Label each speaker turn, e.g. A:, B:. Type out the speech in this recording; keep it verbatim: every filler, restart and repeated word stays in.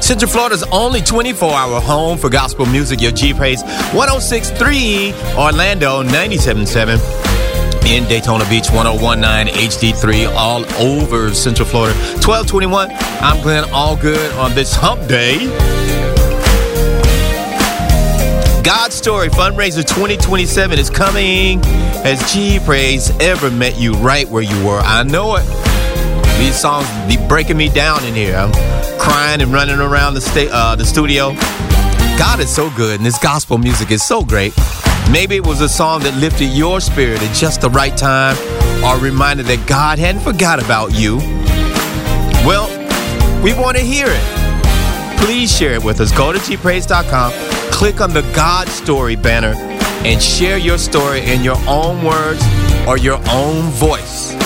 A: Central Florida's only twenty-four hour home for gospel music. Your G Praise one oh six point three, Orlando ninety-seven point seven. In Daytona Beach, one oh one point nine H D three, all over Central Florida. twelve twenty-one, I'm Glenn Allgood on this hump day. God's Story Fundraiser twenty twenty-seven is coming. Has G Praise ever met you right where you were? I know it. These songs be breaking me down in here. I'm crying and running around the, sta- uh, the studio. God is so good, and this gospel music is so great. Maybe it was a song that lifted your spirit at just the right time, or a reminder that God hadn't forgot about you. Well, we want to hear it. Please share it with us. Go to g praise dot com, click on the God Story banner, and share your story in your own words or your own voice.